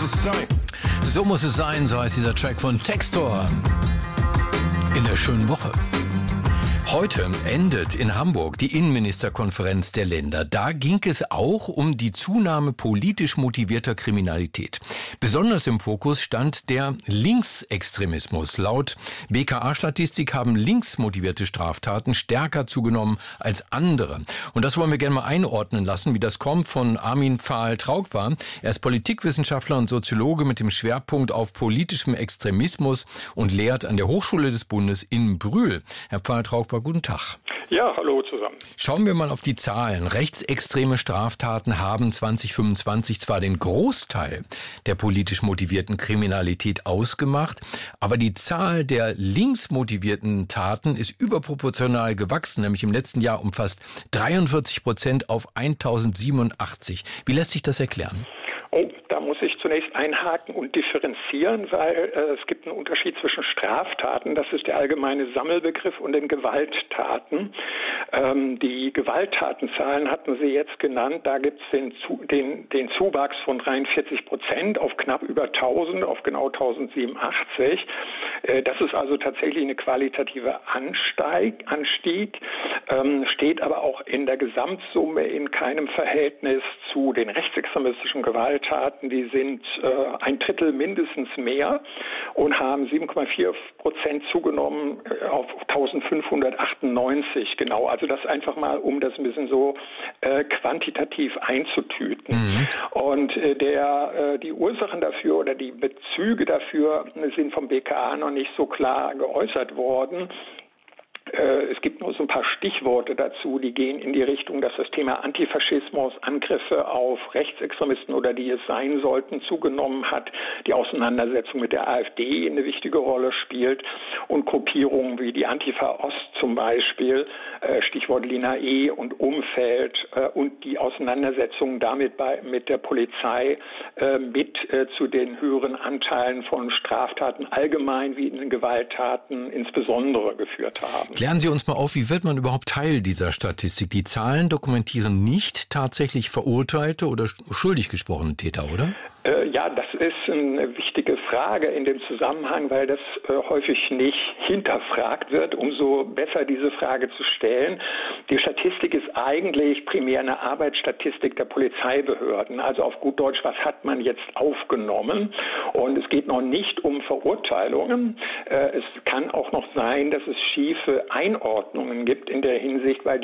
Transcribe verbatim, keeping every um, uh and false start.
es sein. So muss es sein, so heißt dieser Track von Textor. In der schönen Woche. Heute endet in Hamburg die Innenministerkonferenz der Länder. Da ging es auch um die Zunahme politisch motivierter Kriminalität. Besonders im Fokus stand der Linksextremismus. Laut B K A-Statistik haben linksmotivierte Straftaten stärker zugenommen als andere. Und das wollen wir gerne mal einordnen lassen, wie das kommt, von Armin Pfahl-Traugbar. Er ist Politikwissenschaftler und Soziologe mit dem Schwerpunkt auf politischem Extremismus und lehrt an der Hochschule des Bundes in Brühl. Herr Pfahl-Traugbar, guten Tag. Ja, hallo zusammen. Schauen wir mal auf die Zahlen. Rechtsextreme Straftaten haben zwanzig fünfundzwanzig zwar den Großteil der politisch motivierten Kriminalität ausgemacht, aber die Zahl der linksmotivierten Taten ist überproportional gewachsen, nämlich im letzten Jahr um fast dreiundvierzig Prozent auf tausendsiebenundachtzig. Wie lässt sich das erklären? Oh, da muss ich zunächst einhaken und differenzieren, weil äh, es gibt einen Unterschied zwischen Straftaten, das ist der allgemeine Sammelbegriff, und den Gewalttaten. Ähm, die Gewalttatenzahlen hatten Sie jetzt genannt, da gibt es den, den, den Zuwachs von dreiundvierzig Prozent auf knapp über tausend, auf genau tausendsiebenundachtzig. Äh, das ist also tatsächlich eine qualitative Ansteig, Anstieg, ähm, steht aber auch in der Gesamtsumme in keinem Verhältnis zu den rechtsextremistischen Gewalttaten. Die sind äh, ein Drittel mindestens mehr und haben sieben Komma vier Prozent zugenommen äh, auf eintausendfünfhundertachtundneunzig genau. Also das einfach mal, um das ein bisschen so äh, quantitativ einzutüten. Mhm. Und äh, der, äh, die Ursachen dafür oder die Bezüge dafür sind vom B K A noch nicht so klar geäußert worden. Es gibt nur so ein paar Stichworte dazu, die gehen in die Richtung, dass das Thema Antifaschismus, Angriffe auf Rechtsextremisten oder die es sein sollten, zugenommen hat. Die Auseinandersetzung mit der AfD eine wichtige Rolle spielt und Gruppierungen wie die Antifa Ost zum Beispiel, Stichwort Lina E. und Umfeld, und die Auseinandersetzung damit bei, mit der Polizei mit zu den höheren Anteilen von Straftaten allgemein wie in den Gewalttaten insbesondere geführt haben. Klären Sie uns mal auf, wie wird man überhaupt Teil dieser Statistik? Die Zahlen dokumentieren nicht tatsächlich verurteilte oder schuldig gesprochene Täter, oder? Äh, ja, das ist eine wichtige Frage in dem Zusammenhang, weil das äh, häufig nicht hinterfragt wird, umso besser diese Frage zu stellen. Die Statistik ist eigentlich primär eine Arbeitsstatistik der Polizeibehörden. Also auf gut Deutsch, was hat man jetzt aufgenommen? Und es geht noch nicht um Verurteilungen. Äh, es kann auch noch sein, dass es schiefe Einordnungen gibt in der Hinsicht, weil